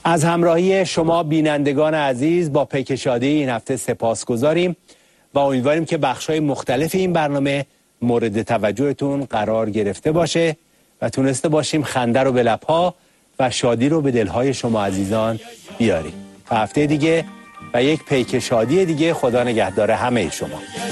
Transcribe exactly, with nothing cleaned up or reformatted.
از همراهی شما بینندگان عزیز با پیک شادی این هفته سپاسگزاریم و امیدواریم که بخش‌های مختلف این برنامه مورد توجهتون قرار گرفته باشه و تونسته باشیم خنده رو به لب‌ها و شادی رو به دل‌های شما عزیزان بیاریم. تا هفته دیگه و یک پیک شادی دیگه، خدا نگهدار همه شما.